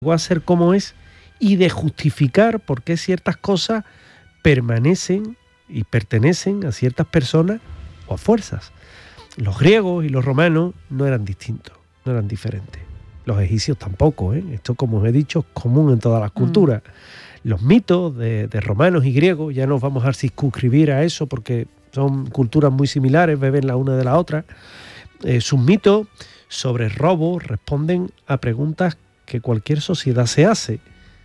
a ser como es y de justificar por qué ciertas cosas permanecen y pertenecen a ciertas personas o a fuerzas. Los griegos y los romanos no eran distintos, no eran diferentes. Los egipcios tampoco, ¿eh? Esto, como os he dicho, es común en todas las culturas. Los mitos de romanos y griegos, ya nos vamos a circunscribir a eso porque son culturas muy similares, beben la una de la otra. Sus mitos sobre robo responden a preguntas que cualquier sociedad se hace.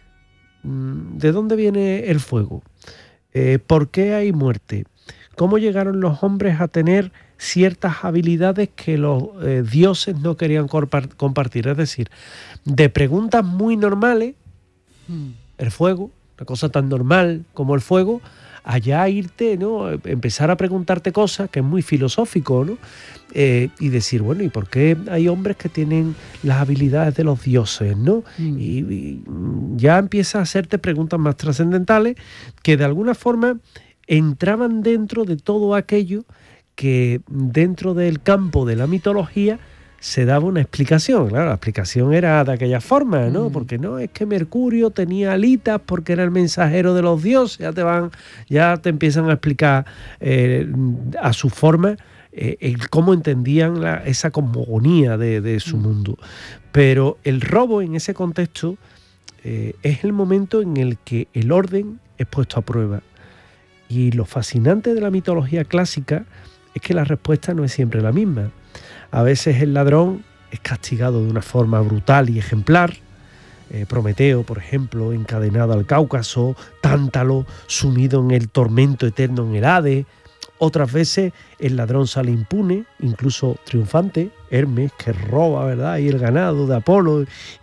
¿De dónde viene el fuego? ¿Por qué hay muerte? ¿Cómo llegaron los hombres a tener ciertas habilidades que los dioses no querían compartir? Es decir, de preguntas muy normales, el fuego, una cosa tan normal como el fuego, allá irte, ¿no? Empezar a preguntarte cosas, que es muy filosófico, ¿no? Y decir, bueno, ¿y por qué hay hombres que tienen las habilidades de los dioses, ¿no? Y ya empieza a hacerte preguntas más trascendentales que de alguna forma entraban dentro de todo aquello que dentro del campo de la mitología se daba una explicación. Claro, la explicación era de aquella forma, ¿no? Porque no, es que Mercurio tenía alitas porque era el mensajero de los dioses. Ya te empiezan a explicar a su forma cómo entendían esa cosmogonía de su mundo. Pero el robo en ese contexto es el momento en el que el orden es puesto a prueba. Y lo fascinante de la mitología clásica es que la respuesta no es siempre la misma. A veces el ladrón es castigado de una forma brutal y ejemplar. Prometeo, por ejemplo, encadenado al Cáucaso, Tántalo sumido en el tormento eterno en el Hades. Otras veces el ladrón sale impune, incluso triunfante. Hermes, que roba, ¿verdad?, y el ganado de Apolo,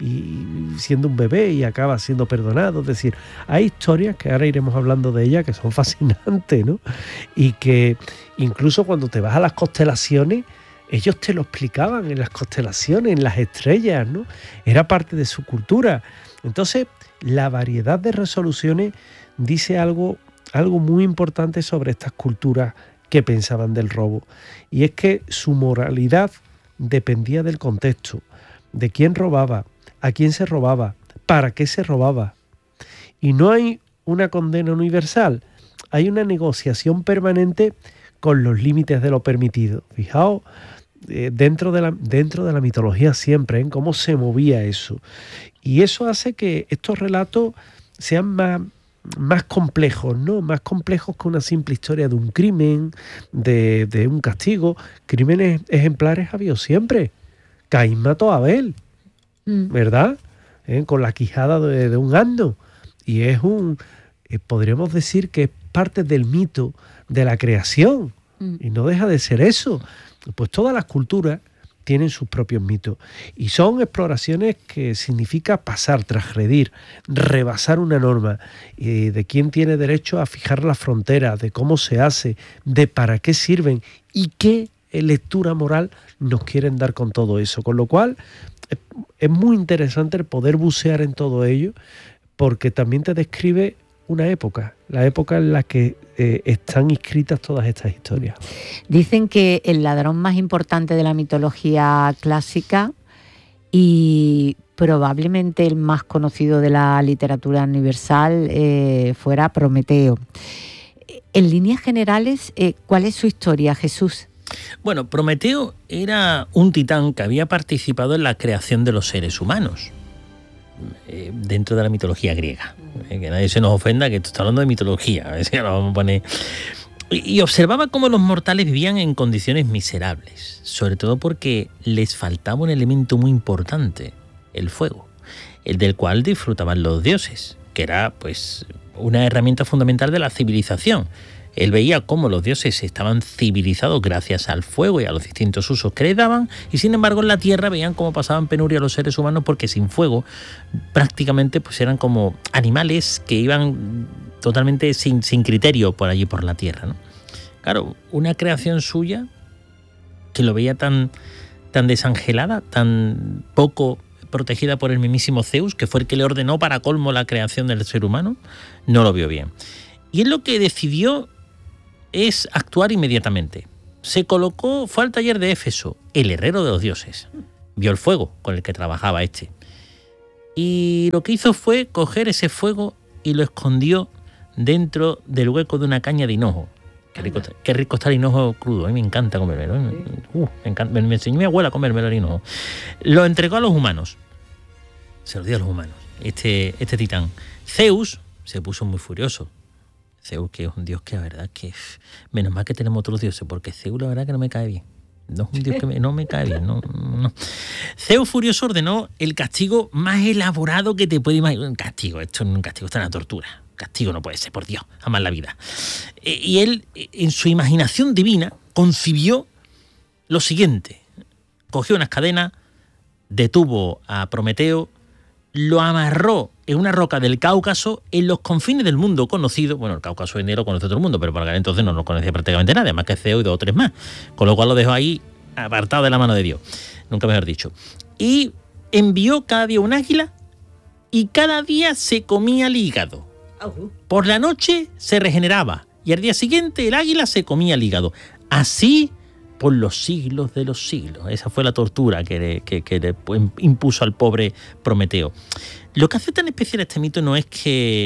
y siendo un bebé y acaba siendo perdonado. Es decir, hay historias que ahora iremos hablando de ellas que son fascinantes, ¿no? Y que incluso cuando te vas a las constelaciones, ellos te lo explicaban en las constelaciones, en las estrellas, ¿no? Era parte de su cultura. Entonces, la variedad de resoluciones dice algo muy importante sobre estas culturas que pensaban del robo. Y es que su moralidad dependía del contexto, de quién robaba, a quién se robaba, para qué se robaba. Y no hay una condena universal, hay una negociación permanente con los límites de lo permitido. Fijaos, dentro de la mitología siempre, en cómo se movía eso. Y eso hace que estos relatos sean más complejos, ¿no? Más complejos que una simple historia de un crimen, de un castigo. Crímenes ejemplares ha habido siempre. Caín mató a Abel, ¿verdad? Con la quijada de un asno. Y es podríamos decir que es parte del mito de la creación. Y no deja de ser eso. Pues todas las culturas tienen sus propios mitos y son exploraciones que significa pasar, transgredir, rebasar una norma, de quién tiene derecho a fijar las fronteras, de cómo se hace, de para qué sirven y qué lectura moral nos quieren dar con todo eso. Con lo cual es muy interesante el poder bucear en todo ello, porque también te describe una época, la época en la que están inscritas todas estas historias. Dicen que el ladrón más importante de la mitología clásica y probablemente el más conocido de la literatura universal fuera Prometeo. En líneas generales, ¿cuál es su historia, Jesús? Bueno, Prometeo era un titán que había participado en la creación de los seres humanos dentro de la mitología griega. Que nadie se nos ofenda, que esto está hablando de mitología, a ver si lo vamos a poner. Y observaba cómo los mortales vivían en condiciones miserables, sobre todo porque les faltaba un elemento muy importante, el fuego, el del cual disfrutaban los dioses, que era pues una herramienta fundamental de la civilización. Él veía cómo los dioses estaban civilizados gracias al fuego y a los distintos usos que les daban, y sin embargo en la tierra veían cómo pasaban penuria los seres humanos, porque sin fuego prácticamente pues eran como animales que iban totalmente sin criterio por allí por la tierra, ¿no? Claro, una creación suya que lo veía tan desangelada, tan poco protegida por el mismísimo Zeus, que fue el que le ordenó para colmo la creación del ser humano, no lo vio bien. Y él lo que decidió es actuar inmediatamente. Fue al taller de Éfeso, el herrero de los dioses. Vio el fuego con el que trabajaba este. Y lo que hizo fue coger ese fuego y lo escondió dentro del hueco de una caña de hinojo. Qué rico está el hinojo crudo. A mí me encanta comérmelo. Me encanta. Me enseñó mi abuela a comérmelo el hinojo. Lo entregó a los humanos. Se lo dio a los humanos. Este titán. Zeus se puso muy furioso. Zeus, que es un dios que la verdad que... Menos mal que tenemos otros dioses, porque Zeus la verdad que no me cae bien. No es un dios que no me cae bien. No. Zeus furioso ordenó el castigo más elaborado que te puede imaginar. Un castigo, esto no es un castigo, esto es una tortura. Castigo no puede ser, por Dios, jamás la vida. Y él, en su imaginación divina, concibió lo siguiente. Cogió unas cadenas, detuvo a Prometeo, lo amarró en una roca del Cáucaso, en los confines del mundo conocido. Bueno, el Cáucaso en lo conoce todo el mundo, pero para aquel entonces no lo conocía prácticamente nadie, más que Zeus y 2 o 3 más. Con lo cual lo dejó ahí apartado de la mano de Dios, nunca mejor dicho. Y envió cada día un águila y cada día se comía el hígado. Por la noche se regeneraba y al día siguiente el águila se comía el hígado. Así por los siglos de los siglos. Esa fue la tortura que le impuso al pobre Prometeo. Lo que hace tan especial este mito no es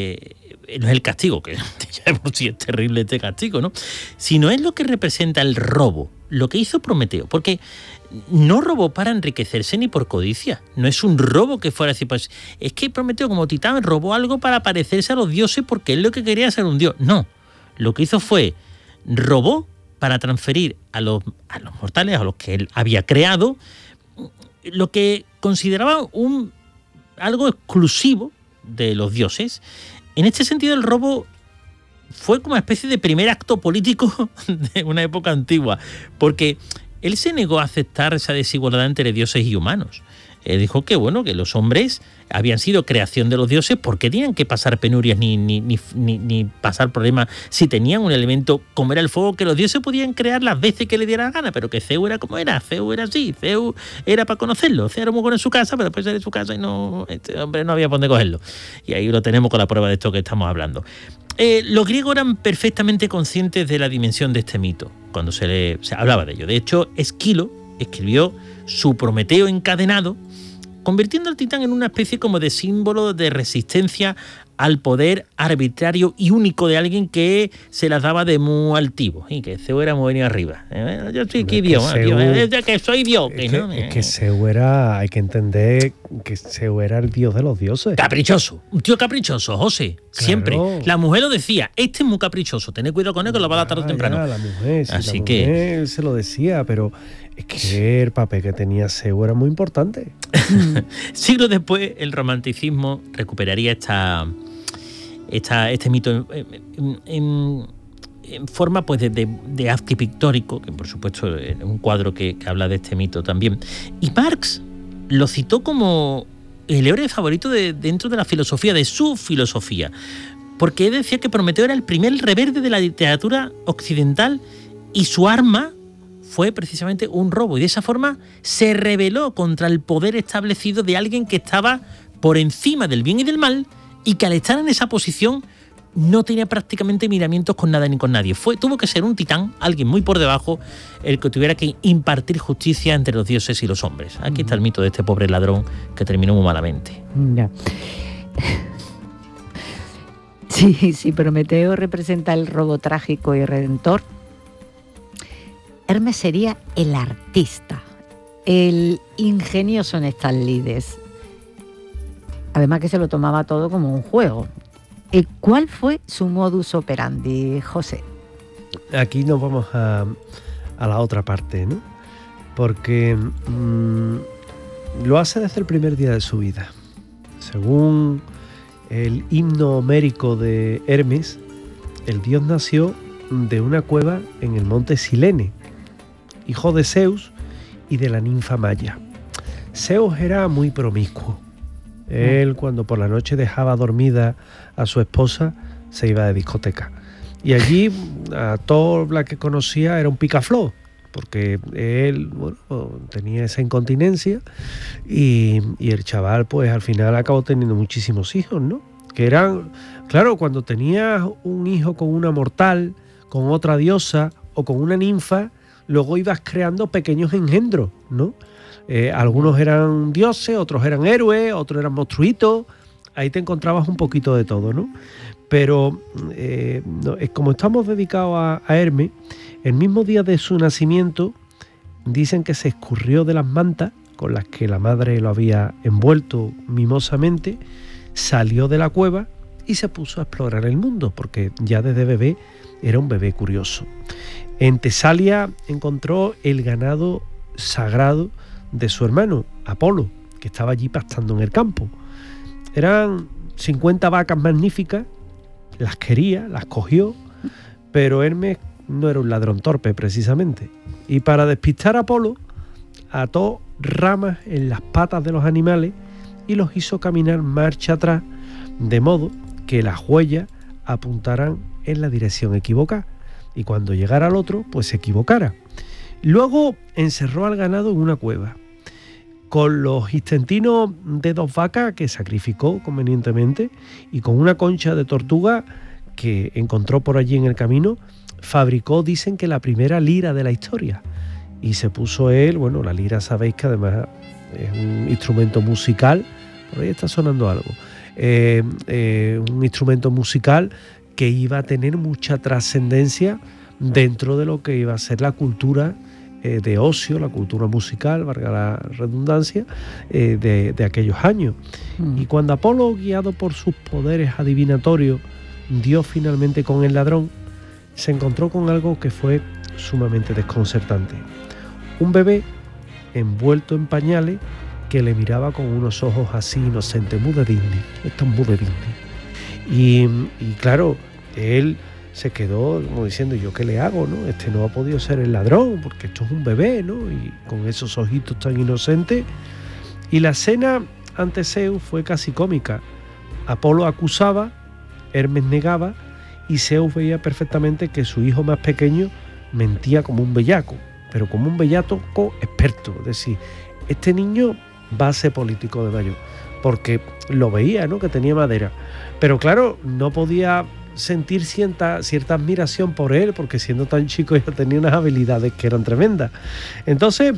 el castigo, que ya de por sí es terrible este castigo, ¿no? Sino es lo que representa el robo, lo que hizo Prometeo. Porque no robó para enriquecerse ni por codicia. No es un robo que fuera así. Pues, es que Prometeo, como titán, robó algo para parecerse a los dioses porque él lo que quería era ser un dios. No. Lo que hizo fue robó para transferir a los mortales, a los que él había creado, lo que consideraba algo exclusivo de los dioses. En este sentido, el robo fue como una especie de primer acto político de una época antigua, porque él se negó a aceptar esa desigualdad entre dioses y humanos. Él dijo que bueno, que los hombres habían sido creación de los dioses, ¿por qué tenían que pasar penurias ni pasar problemas si tenían un elemento como era el fuego que los dioses podían crear las veces que le diera la gana? Pero que Zeus era como era, Zeus era así, Zeus era para conocerlo. Zeus era muy bueno en su casa, pero después de su casa y este hombre no había por dónde cogerlo. Y ahí lo tenemos con la prueba de esto que estamos hablando. Los griegos eran perfectamente conscientes de la dimensión de este mito cuando se hablaba de ello. De hecho, Esquilo escribió su Prometeo encadenado, convirtiendo al titán en una especie como de símbolo de resistencia al poder arbitrario y único de alguien que se las daba de muy altivo y que Zeus era muy venido arriba. Yo soy aquí Dios, que soy Dios. Es que Zeus era, hay que entender que Zeus era el dios de los dioses. Caprichoso, un tío caprichoso, José, claro. Siempre. La mujer lo decía, este es muy caprichoso, tened cuidado con él que lo va a dar tarde o temprano. La mujer, sí, así la que mujer se lo decía, pero es que el papel que tenía Zeus era muy importante. Siglos después, el romanticismo recuperaría este mito en forma pues de arte pictórico, que por supuesto es un cuadro que habla de este mito también. Y Marx lo citó como el héroe favorito dentro de la filosofía, de su filosofía, porque él decía que Prometeo era el primer reverde de la literatura occidental y su arma fue precisamente un robo, y de esa forma se rebeló contra el poder establecido de alguien que estaba por encima del bien y del mal y que al estar en esa posición no tenía prácticamente miramientos con nada ni con nadie. Tuvo que ser un titán, alguien muy por debajo, el que tuviera que impartir justicia entre los dioses y los hombres. Aquí está el mito de este pobre ladrón que terminó muy malamente. Ya. Sí, Prometeo representa el robo trágico y redentor. Hermes sería el artista, el ingenioso en estas lides. Además que se lo tomaba todo como un juego. ¿Cuál fue su modus operandi, José? Aquí nos vamos a la otra parte, ¿no? Porque lo hace desde el primer día de su vida. Según el himno homérico de Hermes, el dios nació de una cueva en el monte Silene, hijo de Zeus y de la ninfa Maya. Zeus era muy promiscuo. Él, cuando por la noche dejaba dormida a su esposa, se iba de discoteca. Y allí a todo la que conocía era un picaflor, porque él tenía esa incontinencia y el chaval pues al final acabó teniendo muchísimos hijos, ¿no? Que eran, claro, cuando tenías un hijo con una mortal, con otra diosa o con una ninfa, luego ibas creando pequeños engendros, ¿no? Algunos eran dioses, otros eran héroes, otros eran monstruitos. Ahí te encontrabas un poquito de todo, ¿no? Pero como estamos dedicados a Hermes, el mismo día de su nacimiento dicen que se escurrió de las mantas con las que la madre lo había envuelto mimosamente, salió de la cueva y se puso a explorar el mundo, porque ya desde bebé era un bebé curioso. En Tesalia encontró el ganado sagrado de su hermano, Apolo, que estaba allí pastando en el campo. Eran 50 vacas magníficas, las quería, las cogió, pero Hermes no era un ladrón torpe precisamente. Y para despistar a Apolo, ató ramas en las patas de los animales y los hizo caminar marcha atrás, de modo que las huellas apuntaran en la dirección equivocada, y cuando llegara al otro, pues se equivocara. Luego encerró al ganado en una cueva, con los intestinos de 2 vacas que sacrificó convenientemente, y con una concha de tortuga que encontró por allí en el camino, fabricó, dicen que la primera lira de la historia. Y se puso él, bueno, la lira sabéis que además es un instrumento musical, por ahí está sonando algo, un instrumento musical que iba a tener mucha trascendencia dentro de lo que iba a ser la cultura de ocio, la cultura musical, valga la redundancia, de aquellos años. Y cuando Apolo, guiado por sus poderes adivinatorios, dio finalmente con el ladrón, se encontró con algo que fue sumamente desconcertante. Un bebé envuelto en pañales que le miraba con unos ojos así inocentes, muy de Disney. Esto es muy de Disney. Y claro, él se quedó como diciendo, ¿yo qué le hago, no? Este no ha podido ser el ladrón, porque esto es un bebé, ¿no? Y con esos ojitos tan inocentes. Y la escena ante Zeus fue casi cómica. Apolo acusaba, Hermes negaba, y Zeus veía perfectamente que su hijo más pequeño mentía como un bellaco, pero como un bellaco experto. Es decir, este niño va a ser político de mayor, porque lo veía, ¿no? Que tenía madera. Pero claro, no podía sentir cierta admiración por él, porque siendo tan chico ya tenía unas habilidades que eran tremendas. Entonces,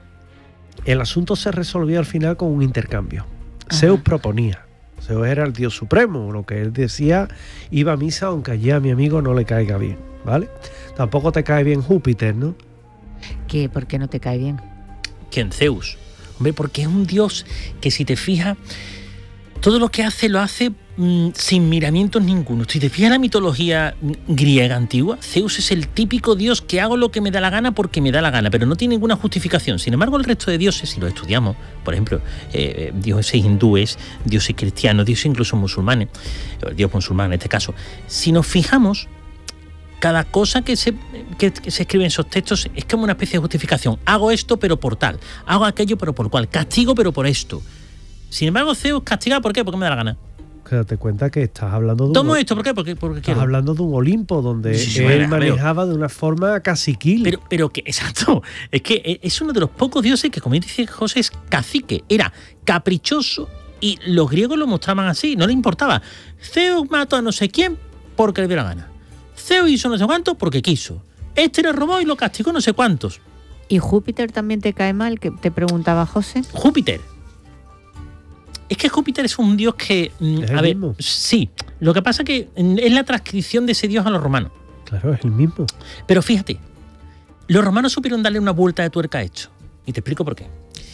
el asunto se resolvió al final con un intercambio. Zeus proponía. Zeus era el dios supremo, lo que él decía, iba a misa aunque allí a mi amigo no le caiga bien, ¿vale? Tampoco te cae bien Júpiter, ¿no? ¿Qué? ¿Por qué no te cae bien? ¿Quién? Zeus. Hombre, porque es un dios que, si te fijas, todo lo que hace lo hace sin miramientos ninguno. Si te fijas en la mitología griega antigua, Zeus es el típico dios que hago lo que me da la gana porque me da la gana, pero no tiene ninguna justificación. Sin embargo, el resto de dioses, si los estudiamos, por ejemplo, dioses hindúes, dioses cristianos, dioses incluso musulmanes, el dios musulmán en este caso, si nos fijamos, cada cosa que se escribe en esos textos es como una especie de justificación. Hago esto, pero por tal. Hago aquello, pero por cual. Castigo, pero por esto. Sin embargo, Zeus castiga, ¿por qué? Porque me da la gana. Date cuenta que estás hablando de Tomo esto, ¿por qué? Porque estás quiero. hablando de un Olimpo donde él manejaba de una forma caciquil. Pero que, exacto, es que es uno de los pocos dioses que, como dice José, es cacique. Era caprichoso y los griegos lo mostraban así, no le importaba. Zeus mató a no sé quién porque le dio la gana. Zeus hizo no sé cuánto porque quiso. Este le robó y lo castigó no sé cuántos. ¿Y Júpiter también te cae mal? Que te preguntaba José. Júpiter. Es que Júpiter es un dios que... ¿Es el mismo? Sí. Lo que pasa es que es la transcripción de ese dios a los romanos. Claro, es el mismo. Pero fíjate, los romanos supieron darle una vuelta de tuerca a esto. Y te explico por qué.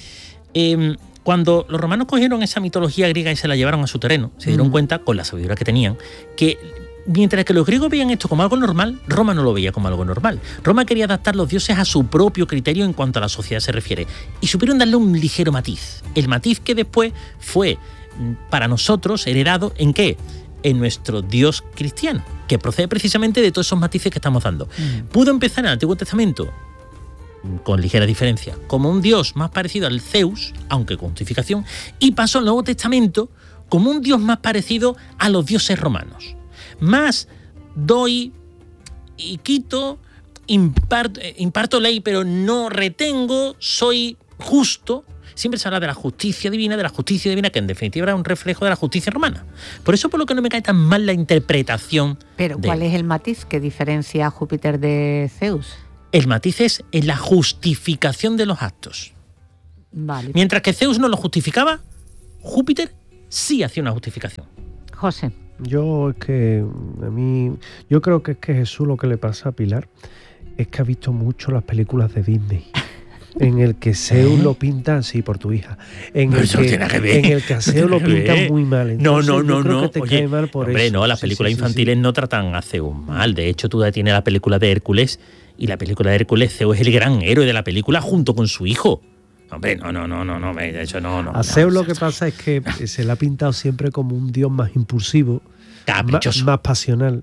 Cuando los romanos cogieron esa mitología griega y se la llevaron a su terreno, se dieron cuenta, con la sabiduría que tenían, que mientras que los griegos veían esto como algo normal, Roma no lo veía como algo normal. Roma quería adaptar los dioses a su propio criterio en cuanto a la sociedad se refiere. Y supieron darle un ligero matiz. El matiz que después fue, para nosotros, heredado ¿en qué? En nuestro Dios cristiano, que procede precisamente de todos esos matices que estamos dando. Pudo empezar en el Antiguo Testamento, con ligera diferencia, como un dios más parecido al Zeus, aunque con justificación, y pasó al Nuevo Testamento como un dios más parecido a los dioses romanos. Más doy y quito, imparto ley, pero no retengo, soy justo. Siempre se habla de la justicia divina, que en definitiva era un reflejo de la justicia romana. Por eso, por lo que no me cae tan mal la interpretación. Pero ¿cuál es el matiz que diferencia a Júpiter de Zeus? El matiz es en la justificación de los actos. Vale. Mientras que Zeus no lo justificaba, Júpiter sí hacía una justificación. José. Yo creo que es que Jesús, lo que le pasa a Pilar es que ha visto mucho las películas de Disney. En el que Zeus lo pintan, sí, por tu hija. En el que a Zeus lo pintan muy mal. Entonces, yo creo que te cae mal por hombre, eso. No, las películas infantiles no tratan a Zeus mal. De hecho, tú tienes la película de Hércules, y la película de Hércules, Zeus es el gran héroe de la película junto con su hijo. Hombre, no, eso no. A Zeus lo que pasa es que se le ha pintado siempre como un dios más impulsivo, caprichoso, más pasional.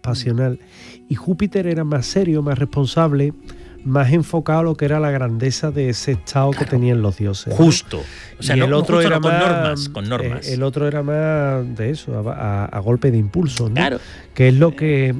Y Júpiter era más serio, más responsable, más enfocado a lo que era la grandeza de ese estado que tenían los dioses. Justo. O sea, y el otro era con normas. El otro era más de eso, a golpe de impulso, ¿no? Claro. Que es lo que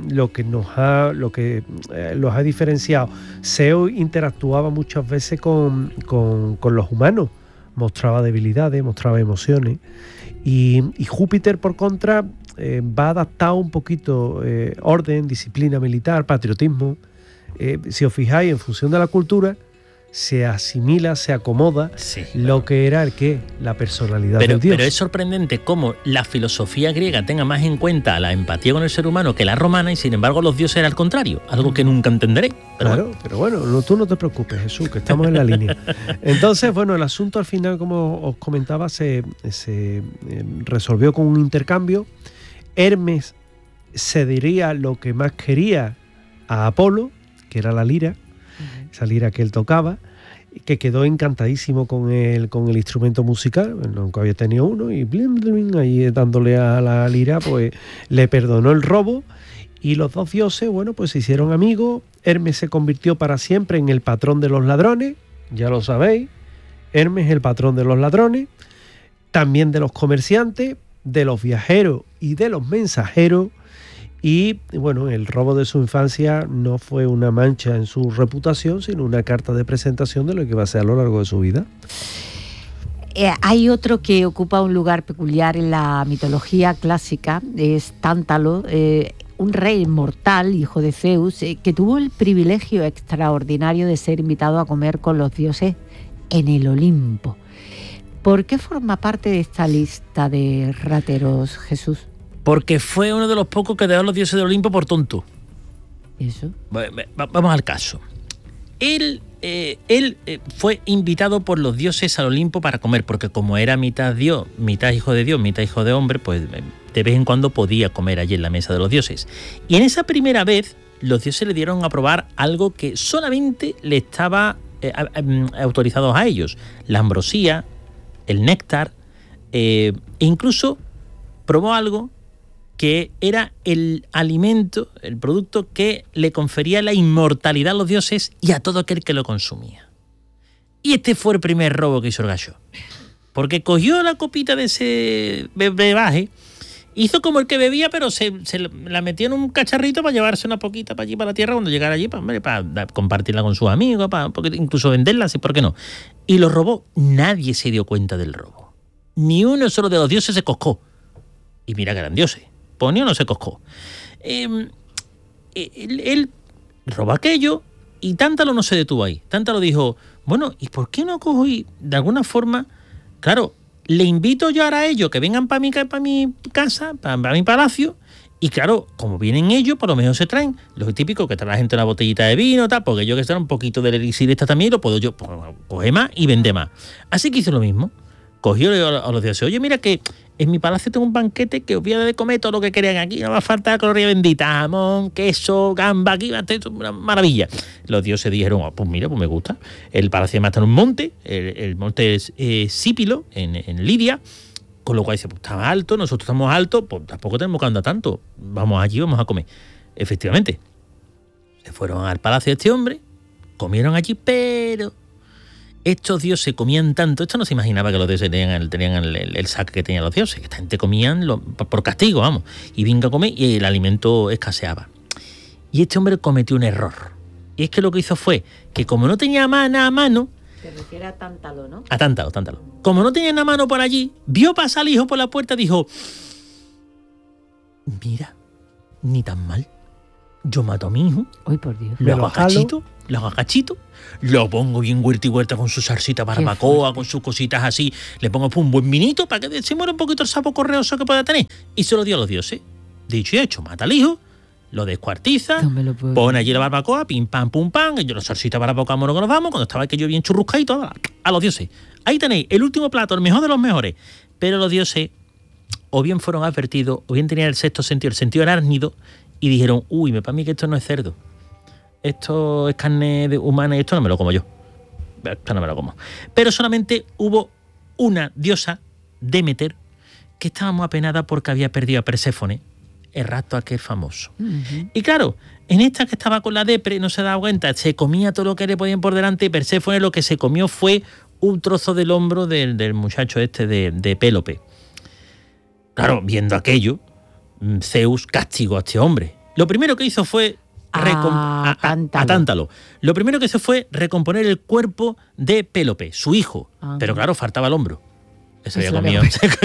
los ha diferenciado. Zeus interactuaba muchas veces con los humanos, mostraba debilidades, mostraba emociones. Y Júpiter, por contra, va adaptado un poquito orden, disciplina militar, patriotismo. Si os fijáis, en función de la cultura, se asimila, se acomoda lo que era la personalidad del dios. Pero es sorprendente cómo la filosofía griega tenga más en cuenta la empatía con el ser humano que la romana, y sin embargo los dioses eran al contrario, algo que nunca entenderé. Pero bueno, tú no te preocupes, Jesús, que estamos en la línea. Entonces, bueno, el asunto al final, como os comentaba, se resolvió con un intercambio. Hermes cedería lo que más quería a Apolo, que era la lira, esa lira que él tocaba, que quedó encantadísimo con el instrumento musical, nunca había tenido uno, y ahí dándole a la lira, pues le perdonó el robo, y los dos dioses, bueno, pues se hicieron amigos. Hermes se convirtió para siempre en el patrón de los ladrones, ya lo sabéis, Hermes es el patrón de los ladrones, también de los comerciantes, de los viajeros y de los mensajeros. Y bueno, el robo de su infancia no fue una mancha en su reputación, sino una carta de presentación de lo que va a ser a lo largo de su vida. Hay otro que ocupa un lugar peculiar en la mitología clásica, es Tántalo, un rey inmortal, hijo de Zeus, que tuvo el privilegio extraordinario de ser invitado a comer con los dioses en el Olimpo. ¿Por qué forma parte de esta lista de rateros, Jesús? Porque fue uno de los pocos que dejó a los dioses del Olimpo por tonto. ¿Eso? Vamos al caso. Él fue invitado por los dioses al Olimpo para comer, porque como era mitad Dios, mitad hijo de Dios, mitad hijo de hombre, pues de vez en cuando podía comer allí en la mesa de los dioses. Y en esa primera vez, los dioses le dieron a probar algo que solamente le estaba autorizado a ellos: la ambrosía, el néctar, e incluso probó algo que era el alimento, el producto que le confería la inmortalidad a los dioses y a todo aquel que lo consumía. Y este fue el primer robo que hizo el gallo. Porque cogió la copita de ese brebaje, hizo como el que bebía, pero se la metió en un cacharrito para llevarse una poquita para allí, para la tierra, cuando llegara allí, para compartirla con sus amigos, para incluso venderla, así, ¿por qué no? Y lo robó. Nadie se dio cuenta del robo. Ni uno solo de los dioses se coscó. Y mira que eran dioses. Ponio no se coscó. Él robó aquello y Tántalo no se detuvo ahí. Tántalo dijo, bueno, ¿y por qué no cojo y de alguna forma, claro, le invito yo ahora a ellos que vengan para mi casa, para mi palacio, y claro, como vienen ellos, por lo menos se traen lo típico que trae la gente una botellita de vino, tal, porque yo que trae un poquito del elixir esta también, lo puedo yo coger más y vender más. Así que hizo lo mismo. Cogió a los dioses, oye, mira que en mi palacio tengo un banquete que os voy a dar de comer todo lo que querían aquí, no va a faltar caloría bendita, jamón, queso, gamba, aquí va a estar una maravilla. Los dioses dijeron, pues mira, pues me gusta. El palacio además está en un monte, el monte es Sípilo, en Lidia, con lo cual dice, pues está alto, nosotros estamos altos, pues tampoco tenemos que andar tanto, vamos allí, vamos a comer. Efectivamente, se fueron al palacio de este hombre, comieron allí, pero estos dioses comían tanto, esto no se imaginaba que los dioses tenían el saque que tenían los dioses, que esta gente comían por castigo, vamos, y venga a comer y el alimento escaseaba. Y este hombre cometió un error. Y es que lo que hizo fue que como no tenía nada a mano... Se refiere a Tántalo, ¿no? A Tántalo. Como no tenía nada a mano por allí, vio pasar al hijo por la puerta y dijo, mira, ni tan mal. yo mato a mi hijo, Uy, por Dios. lo hago a cachito, lo pongo bien huerta y huerta con su salsita barbacoa, con sus cositas así, le pongo un buen vinito para que se muera un poquito el sapo correoso que pueda tener, y se lo dio a los dioses. Dicho y hecho, mata al hijo, lo descuartiza, pone allí la barbacoa, pim pam pum pam, y yo la salsita barbacoa, mono que nos vamos, cuando estaba aquello bien churruscadito, a los dioses. Ahí tenéis el último plato, el mejor de los mejores. Pero los dioses o bien fueron advertidos, o bien tenían el sexto sentido, el sentido arácnido, y dijeron, uy, me para mí que esto no es cerdo, esto es carne humana y esto no me lo como yo. Esto no me lo como. Pero solamente hubo una diosa, Demeter, que estaba muy apenada porque había perdido a Perséfone, el rapto aquel famoso. Uh-huh. Y claro, en esta que estaba con la depre, no se daba cuenta, se comía todo lo que le podían por delante, y Perséfone lo que se comió fue un trozo del hombro del muchacho este de Pélope. Claro, viendo aquello, Zeus castigó a este hombre. Lo primero que hizo fue a Tántalo. Lo primero que hizo fue recomponer el cuerpo de Pélope, su hijo. Pero claro, faltaba el hombro. Eso había comido.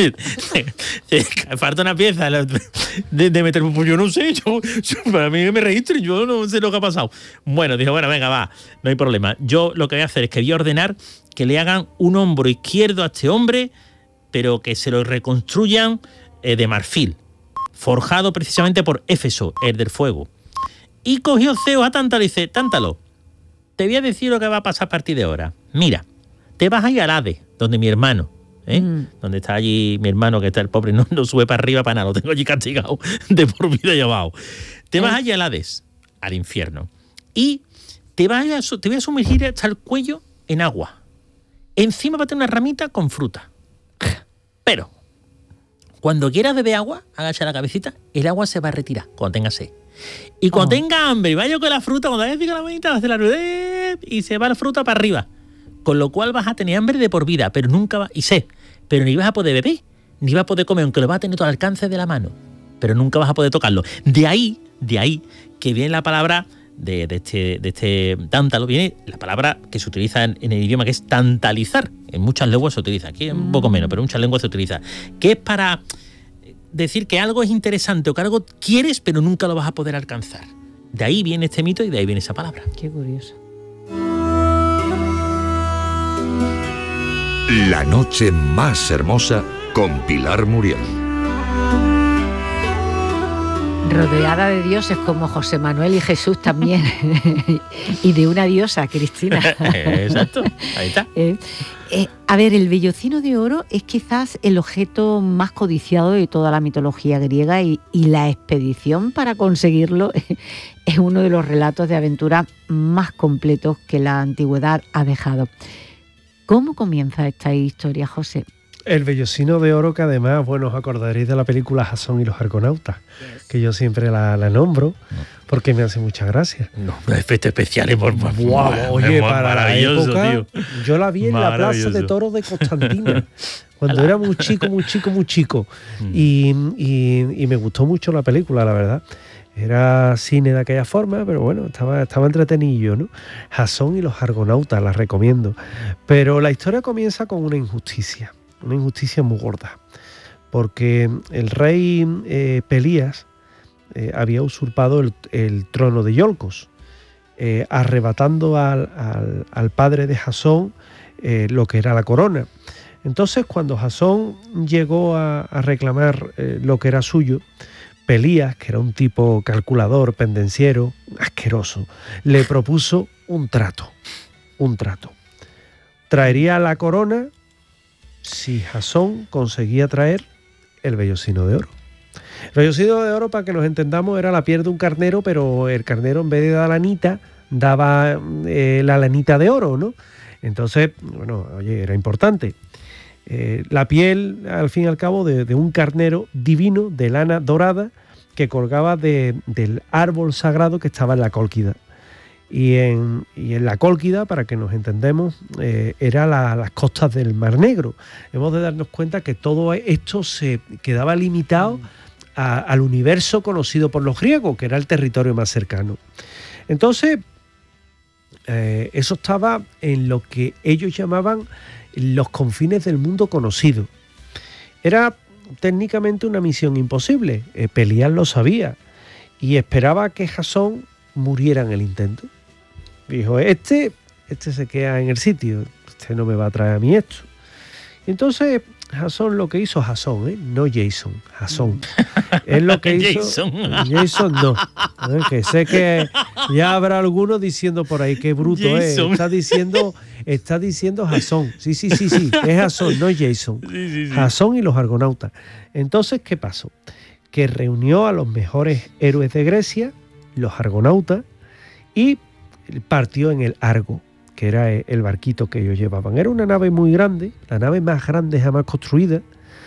Falta una pieza de meter. Pues yo no sé, yo para mí me registro y yo no sé lo que ha pasado. Bueno, dijo, bueno, venga, va, no hay problema. Yo lo que voy a hacer es que voy a ordenar que le hagan un hombro izquierdo a este hombre, pero que se lo reconstruyan de marfil, forjado precisamente por Éfeso, el del fuego. Y cogió Zeus a Tántalo y dice, Tántalo, te voy a decir lo que va a pasar a partir de ahora. Mira, te vas a ir al Hades, donde mi hermano, donde está allí mi hermano, que está el pobre, no sube para arriba para nada, lo tengo allí castigado de por vida y abajo. Te vas allí al Hades, al infierno, y te voy a sumergir hasta el cuello en agua. Encima va a tener una ramita con fruta. Pero cuando quieras beber agua, agacha la cabecita, el agua se va a retirar cuando tenga sed. Y cuando tenga hambre y vaya con la fruta, cuando vayas con la manita, vas a hacer la y se va la fruta para arriba. Con lo cual vas a tener hambre de por vida, pero nunca va, y sed, pero ni vas a poder beber, ni vas a poder comer, aunque lo vas a tener todo al alcance de la mano, pero nunca vas a poder tocarlo. De ahí que viene la palabra de este tántalo, viene la palabra que se utiliza en el idioma, que es tantalizar. En muchas lenguas se utiliza, aquí un poco menos, pero en muchas lenguas se utiliza, que es para decir que algo es interesante o que algo quieres, pero nunca lo vas a poder alcanzar. De ahí viene este mito y de ahí viene esa palabra. Qué curioso. La noche más hermosa con Pilar Muriel. Rodeada de dioses como José Manuel y Jesús también. Y de una diosa, Cristina. Exacto, ahí está. A ver, el vellocino de oro es quizás el objeto más codiciado de toda la mitología griega, y la expedición para conseguirlo es uno de los relatos de aventura más completos que la antigüedad ha dejado. ¿Cómo comienza esta historia, José? El vellocino de oro, que además, bueno, os acordaréis de la película Jasón y los Argonautas, que yo siempre la nombro porque me hace mucha gracia. No, efectos especiales, por favor. Wow, oye, para la época, tío. Yo la vi en la Plaza de Toros de Constantina, cuando era muy chico. Y me gustó mucho la película, la verdad. Era cine de aquella forma, pero bueno, estaba entretenido, ¿no? Jasón y los Argonautas, la recomiendo. Pero la historia comienza con una injusticia muy gorda, porque el rey Pelías había usurpado el trono de Iolcos, arrebatando al padre de Jasón lo que era la corona. Entonces, cuando Jasón llegó a reclamar lo que era suyo, Pelías, que era un tipo calculador, pendenciero, asqueroso, le propuso un trato. Traería la corona si Jasón conseguía traer el vellocino de oro. El vellocino de oro, para que nos entendamos, era la piel de un carnero, pero el carnero, en vez de dar lanita, daba la lanita de oro, ¿no? Entonces, bueno, oye, era importante. La piel, al fin y al cabo, de un carnero divino, de lana dorada, que colgaba del árbol sagrado que estaba en la Cólquida. Y en la Cólquida, para que nos entendemos, era las costas del Mar Negro. Hemos de darnos cuenta que todo esto se quedaba limitado al universo conocido por los griegos, que era el territorio más cercano. Entonces, eso estaba en lo que ellos llamaban los confines del mundo conocido. Era técnicamente una misión imposible. Pelías lo sabía. y esperaba que Jasón muriera en el intento. Dijo, este se queda en el sitio, este no me va a traer a mí esto. Y entonces Jasón lo que hizo, no Jason, Jasón. Es lo que hizo. Jason no. Que sé que ya habrá algunos diciendo por ahí qué bruto Jason. Está diciendo Jasón. Sí, es Jasón, no Jason. Sí. Jasón y los argonautas. Entonces, ¿qué pasó? Que reunió a los mejores héroes de Grecia, los argonautas, y partió en el Argo, que era el barquito que ellos llevaban. Era una nave muy grande, la nave más grande jamás construida,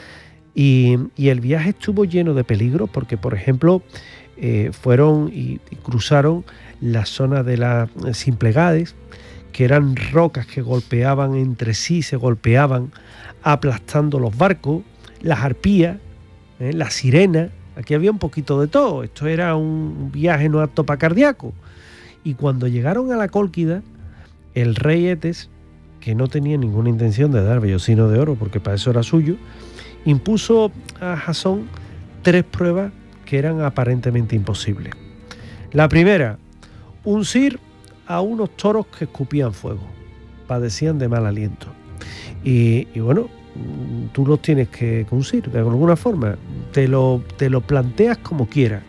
y el viaje estuvo lleno de peligros porque, por ejemplo, fueron y cruzaron la zona de las Symplegades, que eran rocas que golpeaban entre sí, se golpeaban, aplastando los barcos, las arpías, las sirenas. Aquí había un poquito de todo. Esto era un viaje no apto para cardíaco. Y cuando llegaron a la Cólquida, el rey Etes, que no tenía ninguna intención de dar vellocino de oro, porque para eso era suyo, impuso a Jasón 3 pruebas que eran aparentemente imposibles. La primera, uncir a unos toros que escupían fuego, padecían de mal aliento. Y bueno, tú los tienes que uncir de alguna forma, te lo planteas como quieras.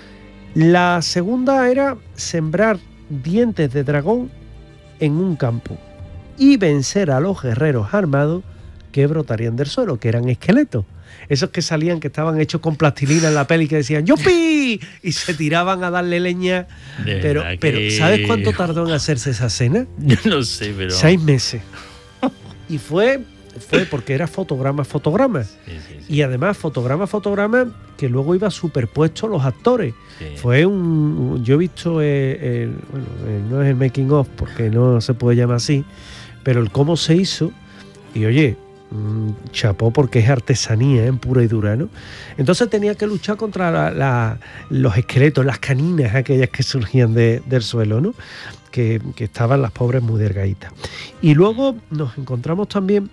La segunda era sembrar dientes de dragón en un campo y vencer a los guerreros armados que brotarían del suelo, que eran esqueletos. Esos que salían, que estaban hechos con plastilina en la peli, que decían ¡yupi! Y se tiraban a darle leña. Pero ¿sabes cuánto tardó en hacerse esa escena? Yo no sé, pero... 6 meses. Y fue porque era fotograma. Sí. Y además fotograma que luego iba superpuesto los actores. Sí. Yo he visto no es el making of porque no se puede llamar así, pero el cómo se hizo, y oye, chapó, porque es artesanía en pura y dura, ¿no? Entonces tenía que luchar contra los esqueletos, las caninas aquellas que surgían del suelo, ¿no? Que estaban las pobres muy delgaditas. Y luego nos encontramos también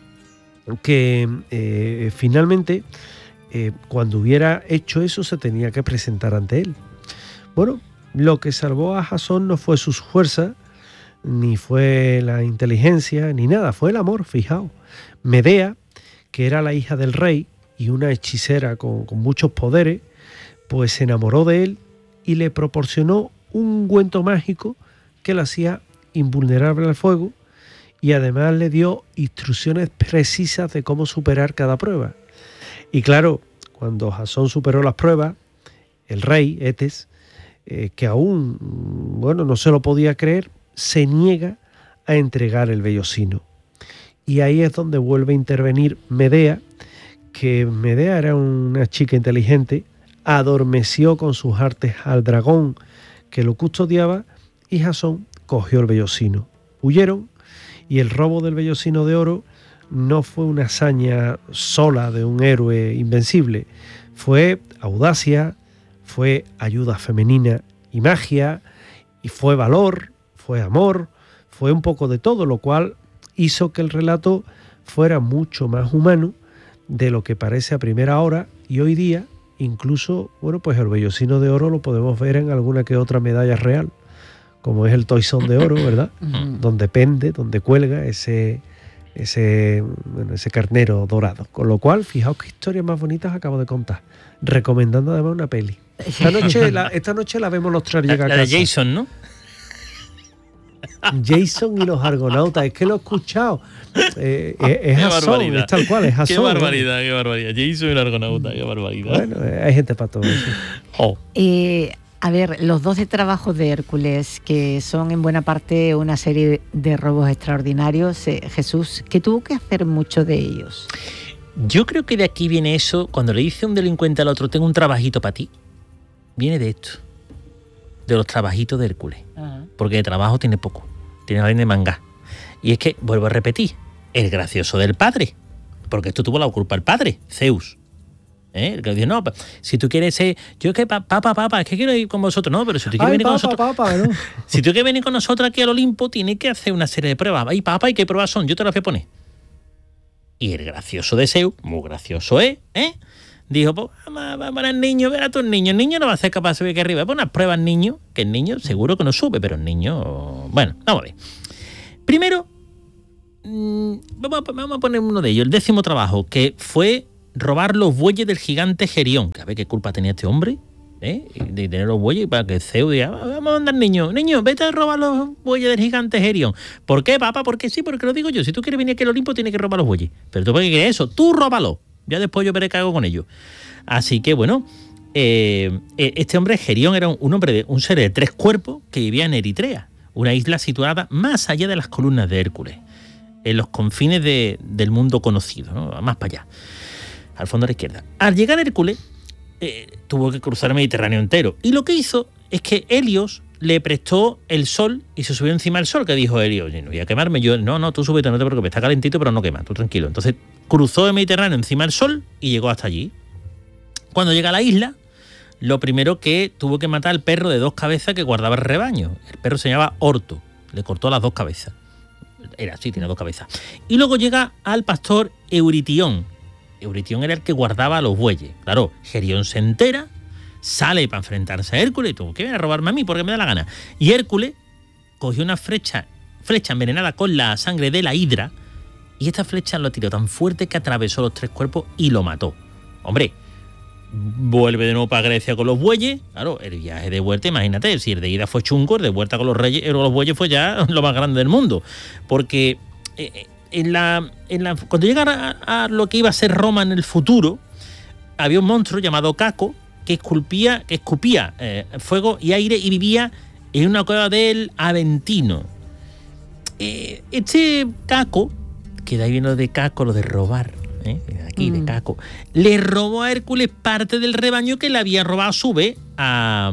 que finalmente cuando hubiera hecho eso se tenía que presentar ante él. Bueno, lo que salvó a Jasón no fue sus fuerzas, ni fue la inteligencia, ni nada, fue el amor, fijaos. Medea, que era la hija del rey y una hechicera con muchos poderes, pues se enamoró de él y le proporcionó un ungüento mágico que lo hacía invulnerable al fuego, y además le dio instrucciones precisas de cómo superar cada prueba. Y claro, cuando Jasón superó las pruebas, el rey Etes, que aún no se lo podía creer, se niega a entregar el vellocino. Y ahí es donde vuelve a intervenir Medea, que Medea era una chica inteligente, adormeció con sus artes al dragón que lo custodiaba, y Jasón cogió el vellocino. Huyeron, y el robo del vellocino de oro no fue una hazaña sola de un héroe invencible, fue audacia, fue ayuda femenina y magia, y fue valor, fue amor, fue un poco de todo, lo cual hizo que el relato fuera mucho más humano de lo que parece a primera hora, y hoy día incluso, pues el vellocino de oro lo podemos ver en alguna que otra medalla real, como es el toisón de oro, ¿verdad? Donde pende, donde cuelga ese carnero dorado. Con lo cual, fijaos qué historias más bonitas acabo de contar. Recomendando además una peli. Esta noche la vemos los tres llegar a casa. La de Jason, ¿no? Jason y los argonautas, es que lo he escuchado. Es Jasón, es tal cual, es Jasón. Qué barbaridad. Jason y los argonautas, qué barbaridad. Bueno, hay gente para todo eso. A ver, los 12 trabajos de Hércules, que son en buena parte una serie de robos extraordinarios, Jesús, ¿qué tuvo que hacer mucho de ellos? Yo creo que de aquí viene eso, cuando le dice un delincuente al otro, tengo un trabajito para ti, viene de esto, de los trabajitos de Hércules. Ajá. Porque de trabajo tiene poco, tiene la de manga. Y es que, vuelvo a repetir, el gracioso del padre, porque esto tuvo la culpa el padre, Zeus. El que dice, no, si tú quieres ser, yo es que papá, es que quiero ir con vosotros, no, pero si tú quieres venir con nosotros, ¿no? Si tú quieres venir con nosotros aquí al Olimpo, tienes que hacer una serie de pruebas. Ay, papá, ¿y qué pruebas son? Yo te las voy a poner. Y el gracioso de Zeus, muy gracioso dijo, pues vamos a poner niño, ver a tu niño. El niño no va a ser capaz de subir aquí arriba. Pon unas pruebas niño, que el niño seguro que no sube, pero el niño... Bueno, vamos a ver. Primero, vamos a poner uno de ellos, el 10º trabajo, que fue robar los bueyes del gigante Gerión. A ver qué culpa tenía este hombre, de tener los bueyes, para que Zeus diga, vamos a mandar niño, vete a robar los bueyes del gigante Gerión. ¿Por qué, papá? Porque sí, porque lo digo yo. Si tú quieres venir aquí al Olimpo, tienes que robar los bueyes. Pero tú, ¿por qué quieres eso? Tú róbalo. Ya después yo veré qué hago con ellos. Así que, bueno, este hombre, Gerión, era un ser de 3 cuerpos que vivía en Eritrea, una isla situada más allá de las columnas de Hércules, en los confines del mundo conocido, ¿no? Más para allá, al fondo a la izquierda. Al llegar a Hércules, tuvo que cruzar el Mediterráneo entero. Y lo que hizo es que Helios le prestó el sol y se subió encima del sol, que dijo Helios, no voy a quemarme yo. No, tú súbete, no te preocupes, está calentito, pero no quema, tú tranquilo. Entonces cruzó el Mediterráneo encima del sol y llegó hasta allí. Cuando llega a la isla, lo primero que tuvo que matar al perro de 2 cabezas que guardaba el rebaño. El perro se llamaba Orto, le cortó las 2 cabezas. Era así, tiene 2 cabezas. Y luego llega al pastor Euritión. Euritión era el que guardaba a los bueyes. Claro, Gerión se entera, sale para enfrentarse a Hércules y tú, ¿qué viene a robarme a mí? Porque me da la gana. Y Hércules cogió una flecha envenenada con la sangre de la hidra y esta flecha lo tiró tan fuerte que atravesó los 3 cuerpos y lo mató. Hombre, vuelve de nuevo para Grecia con los bueyes. Claro, el viaje de vuelta, imagínate, si el de ida fue chungo, el de vuelta con los bueyes fue ya lo más grande del mundo. Porque cuando llega a lo que iba a ser Roma en el futuro, había un monstruo llamado Caco que escupía fuego y aire y vivía en una cueva del Aventino. Este Caco, que de ahí viene lo de Caco, lo de robar, aquí de Caco, le robó a Hércules parte del rebaño que le había robado a su vez a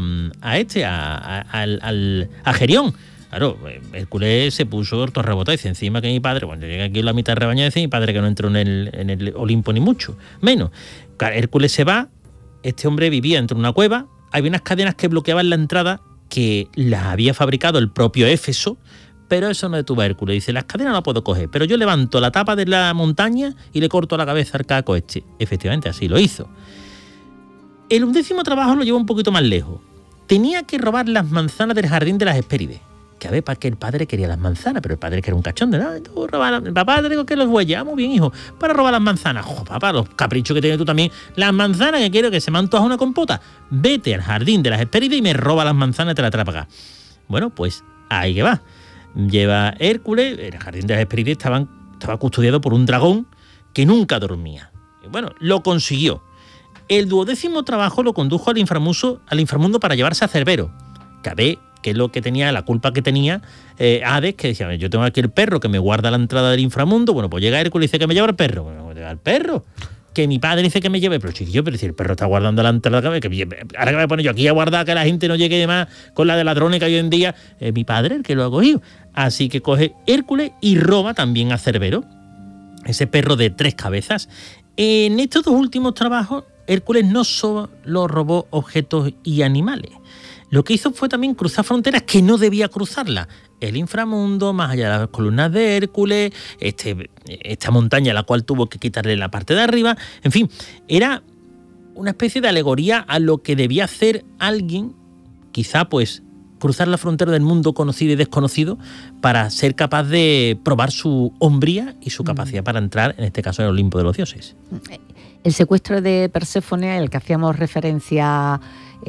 Gerión. Claro, Hércules se puso harto rebotado y dice, encima que mi padre, cuando llega aquí la mitad del rebaño, dice mi padre que no entró en el Olimpo ni mucho menos. Claro, Hércules se va, este hombre vivía dentro de una cueva, había unas cadenas que bloqueaban la entrada que las había fabricado el propio Éfeso, pero eso no detuvo a Hércules. Dice, las cadenas no las puedo coger, pero yo levanto la tapa de la montaña y le corto la cabeza al Caco este. Efectivamente, así lo hizo. El 11º trabajo lo llevó un poquito más lejos. Tenía que robar las manzanas del jardín de las Hespérides. Que a ver, para que el padre quería las manzanas, pero el padre que era un cachondo, ¿no? Tú robas papá, te digo que los bueyes, muy bien, hijo, para robar las manzanas. Papá, los caprichos que tienes tú también. Las manzanas que quiero que se me antoja una compota. Vete al jardín de las Hespérides y me roba las manzanas y te las trae para acá. Bueno, pues ahí que va. Lleva Hércules, el jardín de las Hespérides estaba custodiado por un dragón que nunca dormía. Y bueno, lo consiguió. El 12º trabajo lo condujo al inframundo para llevarse a Cerbero. Que a ver, que es lo que tenía, la culpa que tenía Hades, que decía, yo tengo aquí el perro que me guarda la entrada del inframundo. Bueno, pues llega Hércules y dice que me lleva el perro. Bueno, ¿lleva el perro? Que mi padre dice que me lleve, pero chiquillo, pero si el perro está guardando la entrada, ahora que me voy a poner yo aquí a guardar que la gente no llegue de más con la de ladrones que hay hoy en día, mi padre el que lo ha cogido. Así que coge Hércules y roba también a Cerbero, ese perro de 3 cabezas. En estos 2 últimos trabajos, Hércules no solo robó objetos y animales. Lo que hizo fue también cruzar fronteras que no debía cruzarlas. El inframundo, más allá de las columnas de Hércules, esta montaña a la cual tuvo que quitarle la parte de arriba. En fin, era una especie de alegoría a lo que debía hacer alguien, quizá pues cruzar la frontera del mundo conocido y desconocido para ser capaz de probar su hombría y su capacidad para entrar, en este caso, en el Olimpo de los dioses. El secuestro de Perséfone, al que hacíamos referencia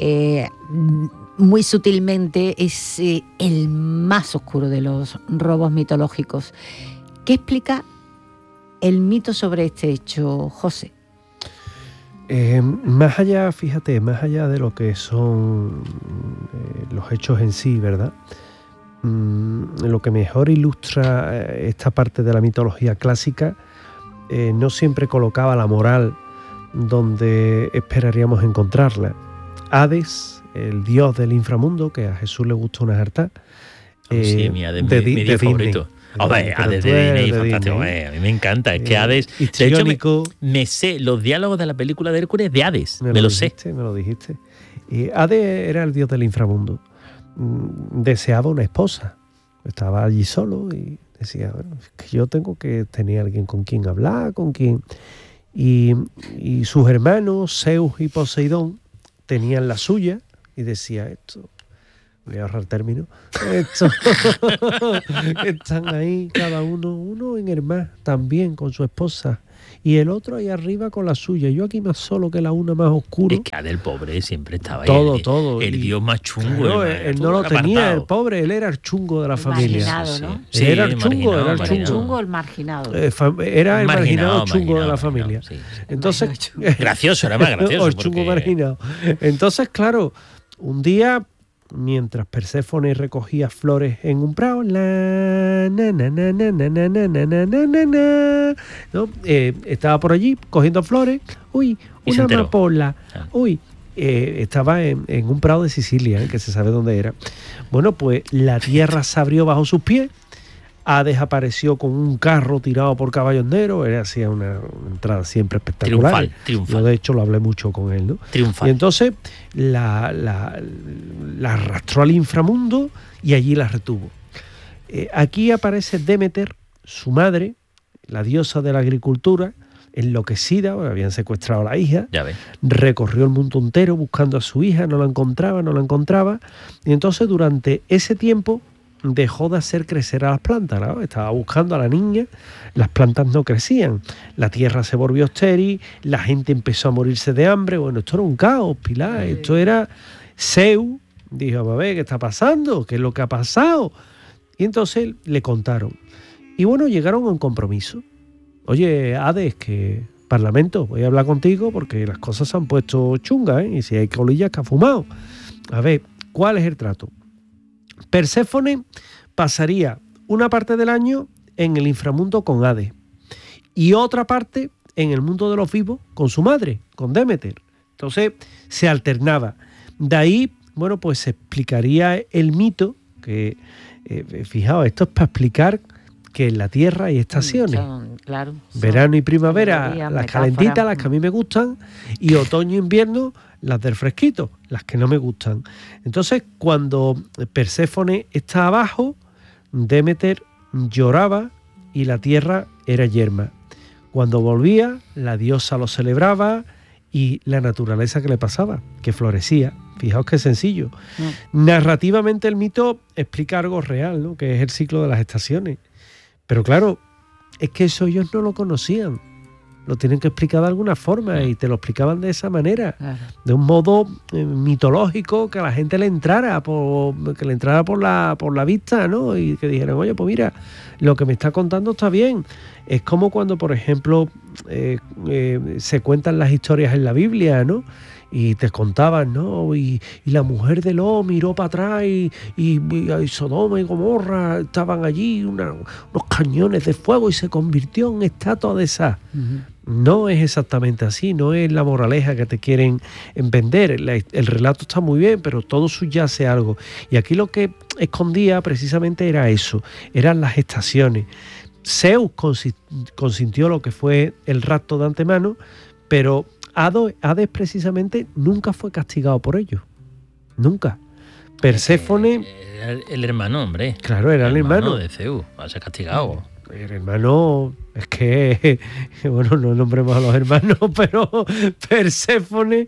muy sutilmente, es el más oscuro de los robos mitológicos. ¿Qué explica el mito sobre este hecho, José? Más allá, fíjate, más allá de lo que son los hechos en sí, ¿verdad? Lo que mejor ilustra esta parte de la mitología clásica no siempre colocaba la moral donde esperaríamos encontrarla. Hades, el dios del inframundo, que a Jesús le gusta una jarta. Sí, mi Dios favorito. Hades de Disney, fantástico. A mí me encanta. Es que Hades. De hecho, me sé los diálogos de la película de Hércules de Hades. Me lo sé. Me lo dijiste. Y Hades era el dios del inframundo. Deseaba una esposa. Estaba allí solo y decía, bueno, es que yo tengo que tener alguien con quien hablar, con quien. Y sus hermanos, Zeus y Poseidón, tenían la suya y decía esto, voy a ahorrar término, esto, están ahí cada uno en el mar también con su esposa y el otro ahí arriba con la suya, yo aquí más solo que la una más oscuro. Es que Hades, el pobre, siempre estaba todo, el dios más chungo. Claro, él no lo tenía, el pobre, él era el chungo de la familia. Marginado, ¿no? Sí, era el chungo, era el chungo. El chungo o el marginado. Era el marginado chungo de la familia. Sí. Entonces, gracioso, era más gracioso. O el chungo marginado. Entonces, claro, un día, mientras Perséfone recogía flores en un prado, ¿no? Estaba por allí cogiendo flores, uy, una amapola, uy, estaba en un prado de Sicilia, que se sabe dónde era. Bueno, pues la tierra se abrió bajo sus pies, Hades apareció con un carro tirado por caballos negros, él hacía una entrada siempre espectacular. Triunfal. Yo de hecho lo hablé mucho con él, ¿no? Triunfal. Y entonces la arrastró al inframundo y allí la retuvo. Aquí aparece Demeter, su madre, la diosa de la agricultura, enloquecida, porque habían secuestrado a la hija, Ya ves. recorrió el mundo entero buscando a su hija, no la encontraba, y entonces durante ese tiempo dejó de hacer crecer a las plantas, ¿no? Estaba buscando a la niña, las plantas no crecían, la tierra se volvió estéril, la gente empezó a morirse de hambre, bueno, esto era un caos, Pilar, esto era... Zeus dijo, a ver, ¿qué está pasando? ¿Qué es lo que ha pasado? Y entonces le contaron. Y bueno, llegaron a un compromiso. Oye, Hades, que Parlamento, voy a hablar contigo porque las cosas se han puesto chungas, ¿eh? Y si hay colillas que ha fumado. A ver, ¿cuál es el trato? Perséfone pasaría una parte del año en el inframundo con Hades y otra parte en el mundo de los vivos con su madre, con Demeter. Entonces se alternaba. De ahí, bueno, pues se explicaría el mito que, fijaos, esto es para explicar que en la Tierra hay estaciones. Claro, verano y primavera, las calentitas, las que a mí me gustan, y otoño e invierno, las del fresquito, las que no me gustan. Entonces, cuando Perséfone está abajo, Demeter lloraba y la tierra era yerma. Cuando volvía, la diosa lo celebraba y la naturaleza que le pasaba, que florecía. Fijaos qué sencillo. Narrativamente el mito explica algo real, ¿no? Que es el ciclo de las estaciones. Pero claro, es que eso ellos no lo conocían. Lo tienen que explicar de alguna forma y te lo explicaban de esa manera, de un modo mitológico, que a la gente le entrara por la vista, ¿no? Y que dijeran, oye, pues mira, lo que me está contando está bien. Es como cuando, por ejemplo, se cuentan las historias en la Biblia, ¿no? Y te contaban, ¿no? Y la mujer de Lot miró para atrás y Sodoma y Gomorra estaban allí, unos cañones de fuego y se convirtió en estatua de sal. No es exactamente así, no es la moraleja que te quieren vender. El relato está muy bien, pero todo subyace algo. Y aquí lo que escondía precisamente era eso, eran las estaciones. Zeus consintió lo que fue el rapto de antemano, pero Hades precisamente nunca fue castigado por ello. Nunca. Perséfone... Era el hermano, hombre. Claro, era el hermano de Zeus. Va a ser castigado. El hermano... Es que... Bueno, no nombremos a los hermanos, pero Perséfone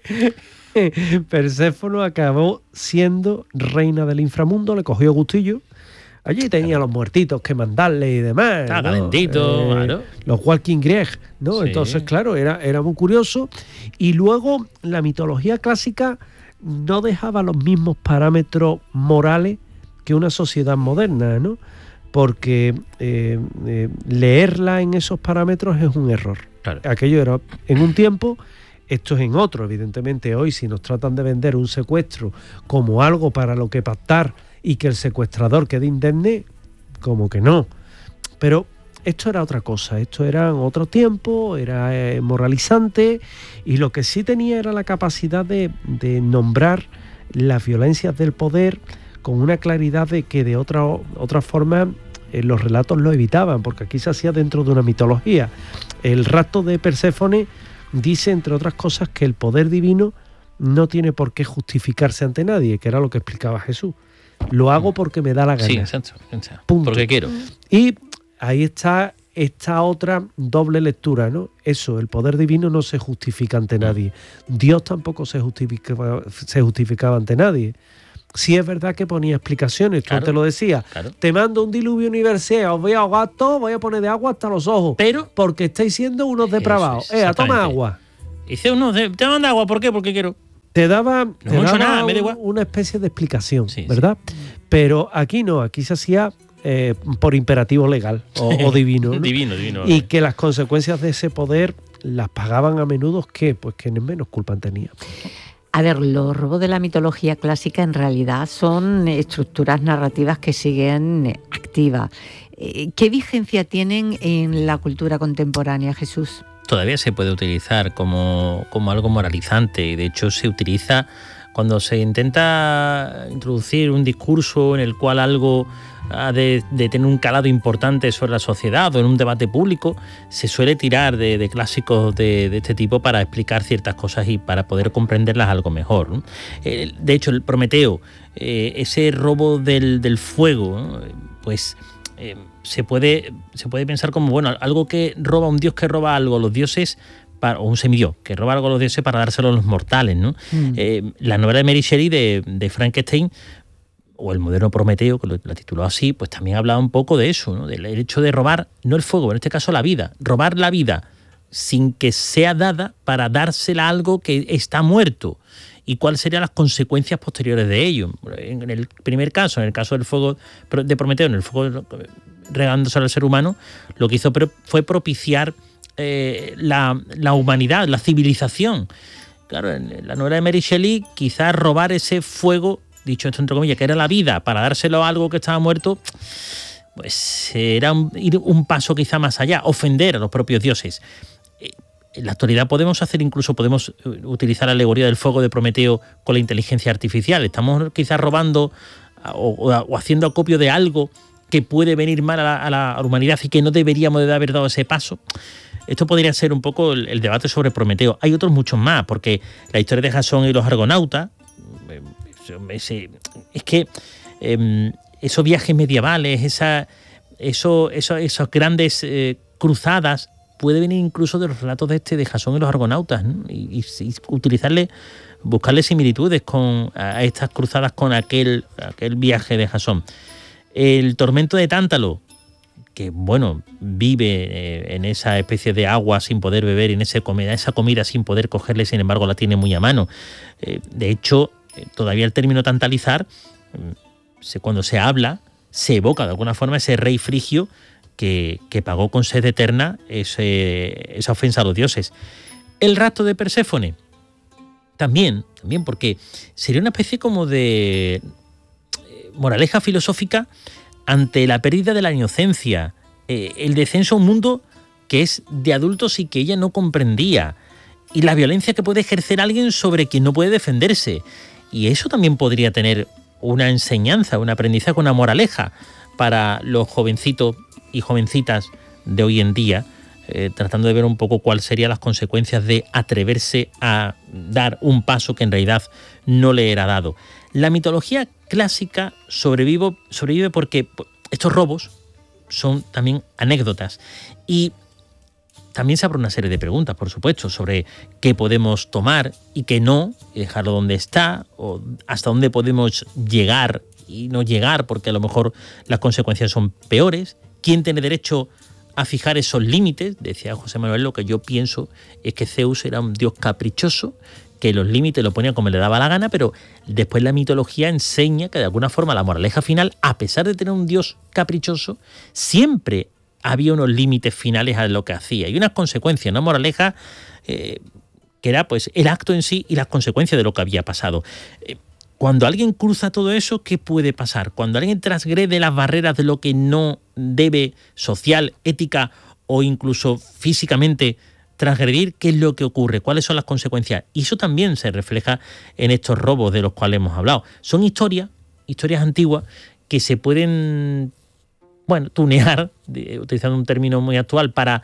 acabó siendo reina del inframundo, le cogió gustillo. Allí tenía los muertitos que mandarle y demás. Está calentito, claro. Los walking Grieg, ¿no? Sí. Entonces, claro, era muy curioso. Y luego la mitología clásica no dejaba los mismos parámetros morales que una sociedad moderna, ¿no? Porque leerla en esos parámetros es un error. Claro. Aquello era en un tiempo, esto es en otro. Evidentemente hoy, si nos tratan de vender un secuestro como algo para lo que pactar y que el secuestrador quede indemne, como que no. Pero esto era otra cosa, esto era otro tiempo, era moralizante, y lo que sí tenía era la capacidad de nombrar las violencias del poder con una claridad de que de otra forma los relatos lo evitaban, porque aquí se hacía dentro de una mitología. El rapto de Perséfone dice, entre otras cosas, que el poder divino no tiene por qué justificarse ante nadie, que era lo que explicaba Jesús. Lo hago porque me da la gana. Sí, exacto. Punto. Porque quiero. Y ahí está esta otra doble lectura, ¿no? Eso, el poder divino no se justifica ante nadie. Dios tampoco se justificaba ante nadie. Sí es verdad que ponía explicaciones, tú te lo decías. Claro. Te mando un diluvio universal, os voy a ahogar todo, voy a poner de agua hasta los ojos. Pero porque estáis siendo unos depravados. Toma agua. Dice uno, te manda agua, ¿por qué? Porque quiero. Te daba nada, una especie de explicación, sí, ¿verdad? Sí. Pero aquí no, aquí se hacía por imperativo legal o divino, ¿no? Divino. Y que las consecuencias de ese poder las pagaban a menudo, ¿qué? Pues quienes menos culpa tenían. A ver, los robos de la mitología clásica en realidad son estructuras narrativas que siguen activas. ¿Qué vigencia tienen en la cultura contemporánea, Jesús? Todavía se puede utilizar como algo moralizante, y de hecho se utiliza cuando se intenta introducir un discurso en el cual algo ha de tener un calado importante sobre la sociedad o en un debate público. Se suele tirar de clásicos de este tipo para explicar ciertas cosas y para poder comprenderlas algo mejor, ¿no? De hecho, el Prometeo, ese robo del fuego, ¿no? Pues se puede pensar como, bueno, algo que roba, un dios que roba algo a los dioses, o un semidios que roba algo a los dioses para dárselo a los mortales, ¿no? La novela de Mary Shelley de Frankenstein, o el moderno Prometeo, que la tituló así, pues también hablaba un poco de eso, ¿no? Del hecho de robar, no el fuego, en este caso la vida, robar la vida sin que sea dada para dársela a algo que está muerto. ¿Y cuáles serían las consecuencias posteriores de ello? En el primer caso, en el caso del fuego de Prometeo, en el fuego regándose al ser humano, lo que hizo fue propiciar la humanidad, la civilización. Claro, en la novela de Mary Shelley, quizás robar ese fuego, dicho esto entre comillas, que era la vida, para dárselo a algo que estaba muerto, pues era ir un paso quizá más allá, ofender a los propios dioses. En la actualidad podemos utilizar la alegoría del fuego de Prometeo con la inteligencia artificial. Estamos quizás robando o haciendo acopio de algo que puede venir mal a la humanidad y que no deberíamos de haber dado ese paso. Esto podría ser un poco el debate sobre Prometeo. Hay otros muchos más, porque la historia de Jasón y los argonautas, es que esos viajes medievales, esas grandes cruzadas, puede venir incluso de los relatos de Jasón y los argonautas, ¿no? y buscarle similitudes a estas cruzadas con aquel viaje de Jasón. El tormento de Tántalo, que bueno, vive en esa especie de agua sin poder beber, en esa comida sin poder cogerle, sin embargo la tiene muy a mano. De hecho, todavía el término tantalizar, cuando se habla, se evoca de alguna forma ese rey frigio que pagó con sed eterna esa ofensa a los dioses. El rapto de Perséfone, también porque sería una especie como de moraleja filosófica ante la pérdida de la inocencia, el descenso a un mundo que es de adultos y que ella no comprendía, y la violencia que puede ejercer alguien sobre quien no puede defenderse. Y eso también podría tener una enseñanza, un aprendizaje, una moraleja para los jovencitos y jovencitas de hoy en día, tratando de ver un poco cuáles serían las consecuencias de atreverse a dar un paso que en realidad no le era dado. La mitología clásica sobrevive porque estos robos son también anécdotas, y también se abre una serie de preguntas, por supuesto, sobre qué podemos tomar y qué no, y dejarlo donde está, o hasta dónde podemos llegar y no llegar, porque a lo mejor las consecuencias son peores. ¿Quién tiene derecho a fijar esos límites? Decía José Manuel, lo que yo pienso es que Zeus era un dios caprichoso, que los límites lo ponía como le daba la gana, pero después la mitología enseña que de alguna forma la moraleja final, a pesar de tener un dios caprichoso, siempre había unos límites finales a lo que hacía y unas consecuencias, una moraleja que era pues el acto en sí y las consecuencias de lo que había pasado. Cuando alguien cruza todo eso, ¿qué puede pasar? Cuando alguien transgrede las barreras de lo que no debe, social, ética o incluso físicamente transgredir, ¿qué es lo que ocurre? ¿Cuáles son las consecuencias? Y eso también se refleja en estos robos de los cuales hemos hablado. Son historias antiguas que se pueden, tunear, utilizando un término muy actual, para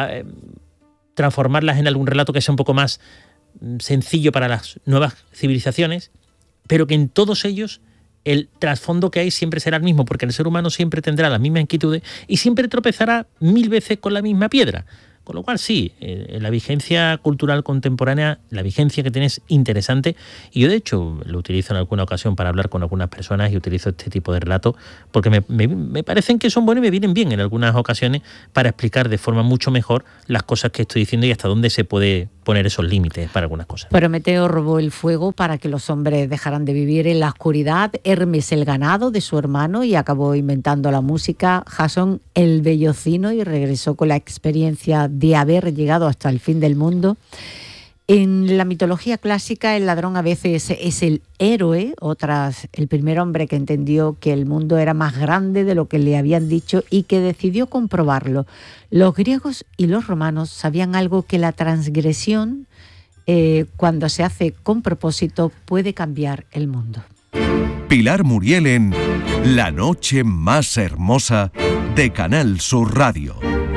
transformarlas en algún relato que sea un poco más sencillo para las nuevas civilizaciones, pero que en todos ellos el trasfondo que hay siempre será el mismo, porque el ser humano siempre tendrá las mismas inquietudes y siempre tropezará 1000 veces con la misma piedra. Con lo cual sí, la vigencia cultural contemporánea, la vigencia que tiene es interesante, y yo de hecho lo utilizo en alguna ocasión para hablar con algunas personas y utilizo este tipo de relatos porque me parecen que son buenos y me vienen bien en algunas ocasiones para explicar de forma mucho mejor las cosas que estoy diciendo y hasta dónde se puede poner esos límites para algunas cosas. Prometeo robó el fuego para que los hombres dejaran de vivir en la oscuridad, Hermes el ganado de su hermano y acabó inventando la música, Jasón el vellocino y regresó con la experiencia de haber llegado hasta el fin del mundo. En la mitología clásica el ladrón a veces es el héroe, otras el primer hombre que entendió que el mundo era más grande de lo que le habían dicho y que decidió comprobarlo. Los griegos y los romanos sabían algo, que la transgresión, cuando se hace con propósito, puede cambiar el mundo. Pilar Muriel en La noche más hermosa de Canal Sur Radio.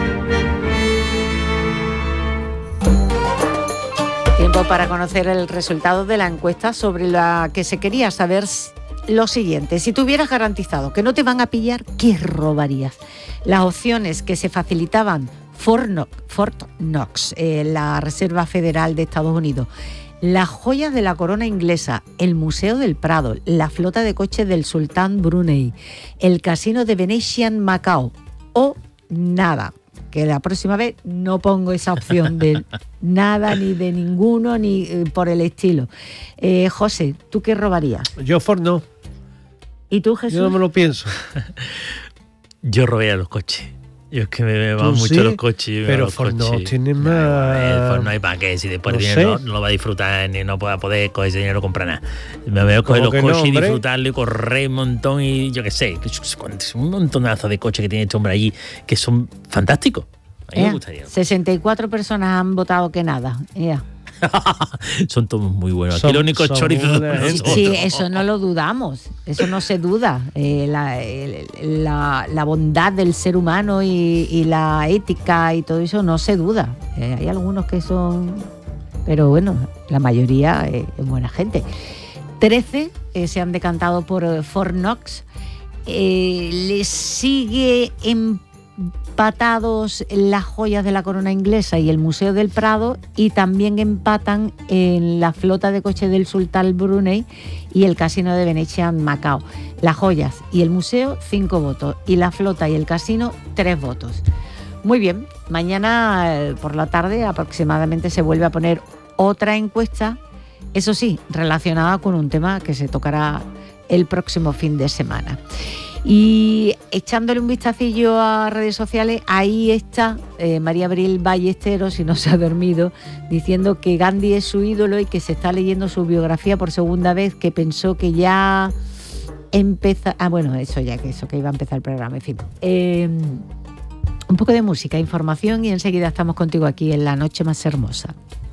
Tiempo para conocer el resultado de la encuesta sobre la que se quería saber lo siguiente. Si tuvieras garantizado que no te van a pillar, ¿qué robarías? Las opciones que se facilitaban: Fort Knox, la Reserva Federal de Estados Unidos, las joyas de la corona inglesa, el Museo del Prado, la flota de coches del Sultán Brunei, el casino de Venetian Macao o nada. Que la próxima vez no pongo esa opción de nada, ni de ninguno, ni por el estilo. José, ¿tú qué robarías? Yo Ford no. ¿Y tú, Jesús? Yo no me lo pienso. Yo robaría los coches. Yo es que me van mucho sí, los coches. Pero Ford no tiene más. El Ford no hay para qué. Si después no el dinero no lo va a disfrutar, ni no va a poder coger ese dinero, comprar nada. Me voy a coger los coches y disfrutarlo y correr un montón y yo qué sé. Un montonazo de coches que tiene este hombre allí que son fantásticos. A mí me gustaría. 64 personas han votado que nada. Son todos muy buenos. Aquí los únicos chorizos. Sí, eso no lo dudamos. Eso no se duda. La bondad del ser humano y la ética y todo eso no se duda. Hay algunos que son... Pero bueno, la mayoría es buena gente. 13 se han decantado por Fort Knox. Le sigue empatados las joyas de la corona inglesa y el Museo del Prado, y también empatan en la flota de coches del Sultán Brunei y el casino de Venetian Macao. Las joyas y el museo, 5 votos, y la flota y el casino, 3 votos. Muy bien, mañana por la tarde aproximadamente se vuelve a poner otra encuesta, eso sí, relacionada con un tema que se tocará el próximo fin de semana. Y echándole un vistacillo a redes sociales, ahí está María Abril Ballesteros, si no se ha dormido, diciendo que Gandhi es su ídolo y que se está leyendo su biografía por segunda vez, que pensó que ya empezó... bueno, eso que iba a empezar el programa, en fin. Un poco de música, información y enseguida estamos contigo aquí en La Noche Más Hermosa.